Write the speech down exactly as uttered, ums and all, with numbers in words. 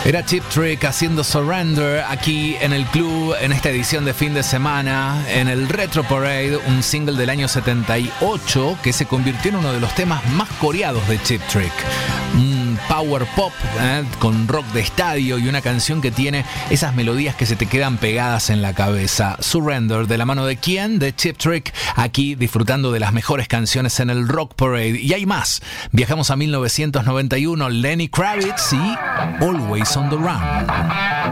Era Cheap Trick haciendo Surrender aquí en el club, en esta edición de fin de semana, en el Retro Parade, un single del año setenta y ocho que se convirtió en uno de los temas más coreados de Cheap Trick. Un power pop eh, con rock de estadio y una canción que tiene esas melodías que se te quedan pegadas en la cabeza. Surrender, de la mano de quién, de Cheap Trick, aquí disfrutando de las mejores canciones en el Rock Parade. Y hay más. Viajamos a mil novecientos noventa y uno, Lenny Kravitz y Always on the Run.